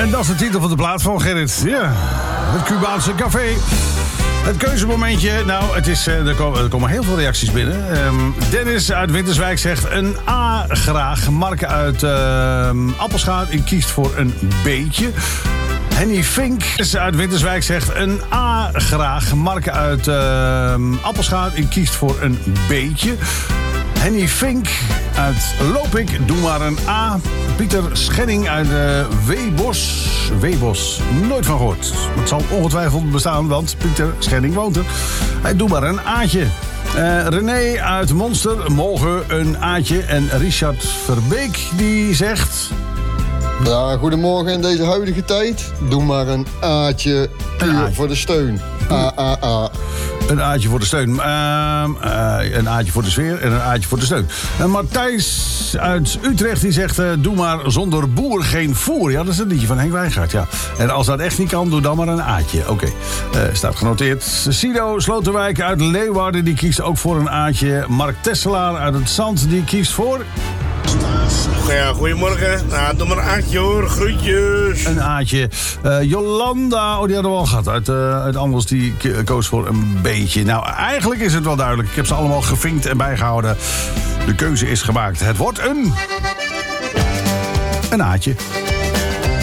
En dat is de titel van de plaat van Gerrit. Ja, het Cubaanse café. Het keuzemomentje. Nou, het is, er komen heel veel reacties binnen. Dennis uit Winterswijk zegt een A graag. Mark uit Appelschaat kiest voor een beetje. Henny Fink uit Winterswijk zegt een A graag. Mark uit Appelschaat kiest voor een beetje. Henny Fink uit Lopik, doe maar een A. Pieter Schenning uit Weebos, nooit van gehoord. Het zal ongetwijfeld bestaan, want Pieter Schenning woont er. Hij doet maar een A'tje. René uit Monster, mogen een A'tje. En Richard Verbeek die zegt... Ja, goedemorgen in deze huidige tijd. Doe maar een A'tje puur voor de steun. A. Een A'tje voor de steun. Een A'tje voor de sfeer en een A'tje voor de steun. Matthijs uit Utrecht die zegt... doe maar zonder boer geen voer. Ja, dat is een liedje van Henk Wijngaard, ja. En als dat echt niet kan, doe dan maar een A'tje. Oké, staat genoteerd. Sido Sloterwijk uit Leeuwarden die kiest ook voor een A'tje. Mark Tesselaar uit het Zand die kiest voor... Ja, goedemorgen. Nou, doe maar een Aatje hoor. Groetjes. Een Aatje. Jolanda, die hadden we al gehad. Uit Anders, die koos voor een beetje. Nou, eigenlijk is het wel duidelijk. Ik heb ze allemaal gevinkt en bijgehouden. De keuze is gemaakt. Het wordt een Aatje.